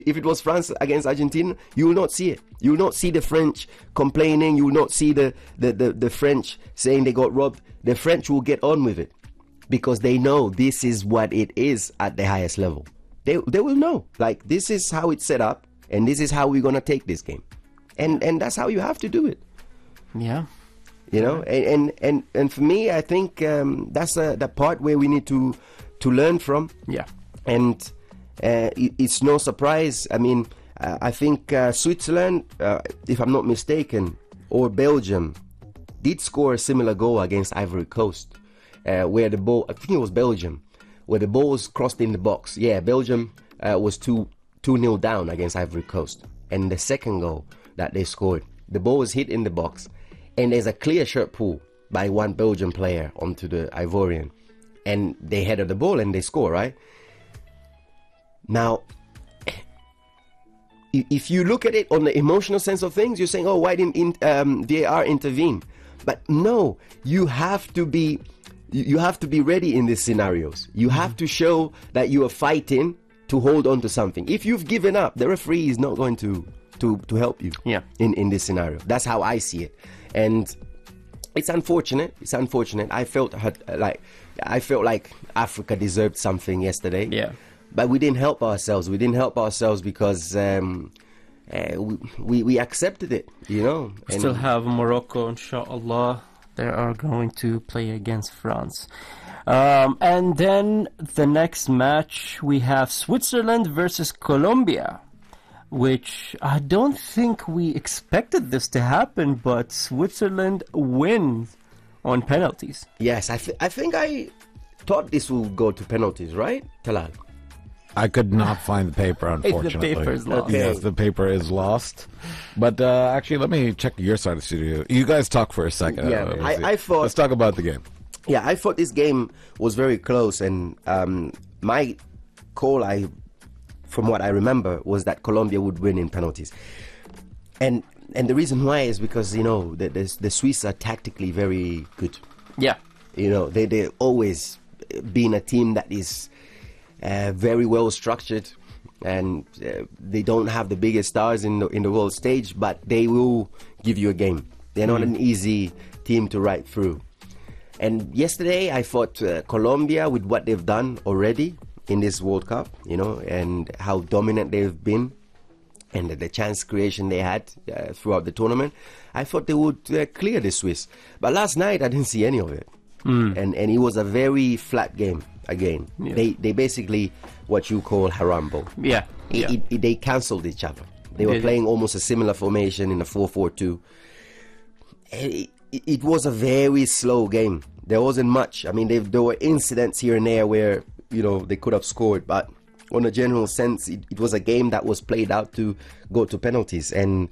If it was France against Argentina, you will not see it. You will not see the French complaining. You will not see the French saying they got robbed. The French will get on with it because they know this is what it is at the highest level. They will know, like, this is how it's set up and this is how we're going to take this game. And that's how you have to do it. Yeah. You know, and for me, I think that's the part where we need to learn from. Yeah. And it's no surprise. I mean, I think Switzerland, if I'm not mistaken, or Belgium, did score a similar goal against Ivory Coast, where the ball, I think it was Belgium, where the ball was crossed in the box. Yeah, Belgium was 2-0 down against Ivory Coast. And the second goal that they scored, the ball was hit in the box, and there's a clear shirt pull by one Belgian player onto the Ivorian. And they headed the ball and they score, right? Now, if you look at it on the emotional sense of things, you're saying, oh, why didn't VAR intervene? But no, you have to be ready in these scenarios. You have to show that you are fighting to hold on to something. If you've given up, the referee is not going to help you in this scenario. That's how I see it. And it's unfortunate. I felt like Africa deserved something yesterday. Yeah. But we didn't help ourselves. Because we accepted it, you know. We still have Morocco, inshallah. They are going to play against France. And then the next match, we have Switzerland versus Colombia, which I don't think we expected this to happen, but Switzerland wins on penalties. Yes, I think I thought this will go to penalties, right, Talal? I could not find the paper, unfortunately. The paper is lost. Okay. Yes, the paper is lost. But actually, let me check your side of the studio. You guys talk for a second. Yeah, I thought... Let's talk about the game. Yeah, I thought this game was very close, and my call, from what I remember, was that Colombia would win in penalties. And the reason why is because, you know, the Swiss are tactically very good. Yeah. You know, they always been a team that is very well structured, and they don't have the biggest stars in the world stage, but they will give you a game. They're not an easy team to ride through. And yesterday, I thought Colombia, with what they've done already in this World Cup, you know, and how dominant they've been, and the chance creation they had throughout the tournament, I thought they would clear the Swiss. But last night, I didn't see any of it. And it was a very flat game again. Yeah. They basically what you call harambo. Yeah. They cancelled each other. They were playing almost a similar formation in a 4-4-2. It was a very slow game. There wasn't much. I mean, there were incidents here and there where, you know, they could have scored, but on a general sense, it was a game that was played out to go to penalties. And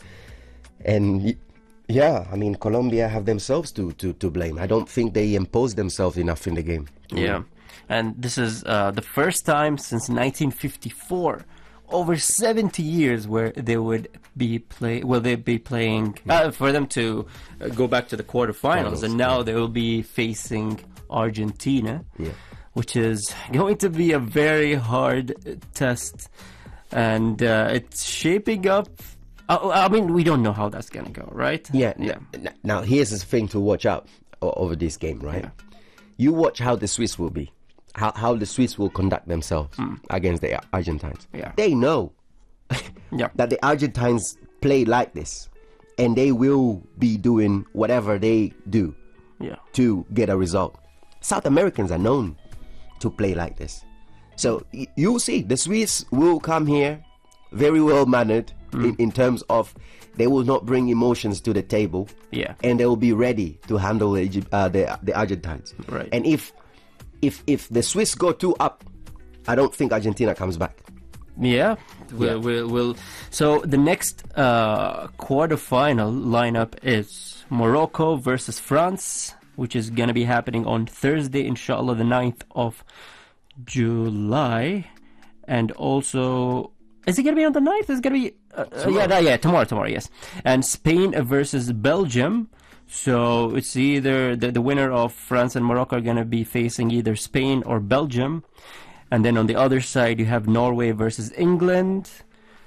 yeah, I mean, Colombia have themselves to blame. I don't think they imposed themselves enough in the game. Yeah. And this is the first time since 1954, over 70 years, where they would be playing for them to go back to the quarterfinals, and now they will be facing Argentina, which is going to be a very hard test, and it's shaping up. I mean, we don't know how that's gonna go, right? Yeah. Now, here's the thing to watch out over this game, right? Yeah. You watch how the Swiss will be. How the Swiss will conduct themselves against the Argentines. Yeah. They know that the Argentines play like this, and they will be doing whatever they do to get a result. South Americans are known to play like this. So you'll see, the Swiss will come here very well mannered in terms of they will not bring emotions to the table, and they will be ready to handle the Argentines. Right. And if the Swiss go 2 up, I don't think Argentina comes back. Yeah, we'll. So the next quarterfinal lineup is Morocco versus France, which is going to be happening on Thursday, inshallah, the 9th of July. And also, is it going to be on the 9th? It's going to be... tomorrow, yes. And Spain versus Belgium. So it's either the winner of France and Morocco are going to be facing either Spain or Belgium. And then on the other side, you have Norway versus England.